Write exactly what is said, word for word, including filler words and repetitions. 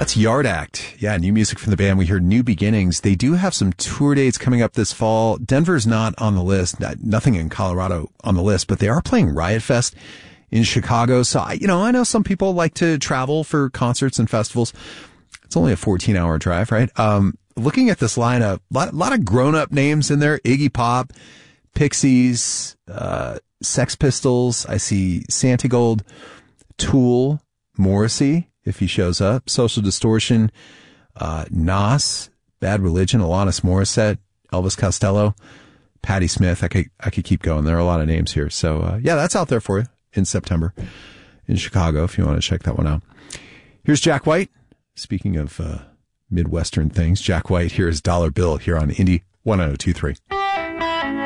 That's Yard Act. Yeah, new music from the band. We heard New Beginnings. They do have some tour dates coming up this fall. Denver's not on the list. Nothing in Colorado on the list, but they are playing Riot Fest in Chicago. So, I, you know, I know some people like to travel for concerts and festivals. It's only a fourteen hour drive, right? Um, looking at this lineup, a lot, lot of grown-up names in there. Iggy Pop, Pixies, uh, Sex Pistols. I see Santigold, Tool, Morrissey, if he shows up, Social Distortion, uh, Nas, Bad Religion, Alanis Morissette, Elvis Costello, Patti Smith. I could, I could keep going. There are a lot of names here. So, uh, yeah, that's out there for you in September in Chicago if you want to check that one out. Here's Jack White. Speaking of, uh, Midwestern things, Jack White, here is Dollar Bill here on Indie one oh two three.